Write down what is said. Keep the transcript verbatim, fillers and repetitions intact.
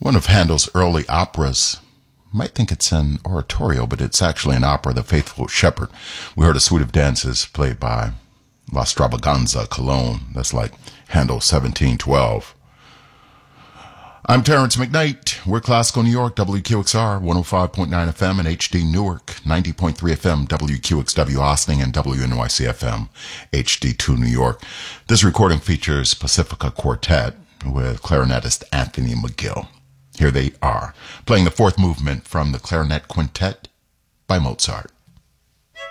One of Handel's early operas. You might think it's an oratorio, but it's actually an opera, The Faithful Shepherd. We heard a suite of dances played by La Stravaganza Cologne. That's like Handel seventeen twelve. I'm Terrence McKnight. We're Classical New York, W Q X R, one oh five point nine F M and H D Newark, ninety point three F M, W Q X W Austin, and W N Y C F M, H D two New York. This recording features Pacifica Quartet with clarinetist Anthony McGill. Here they are, playing the fourth movement from the Clarinet Quintet by Mozart.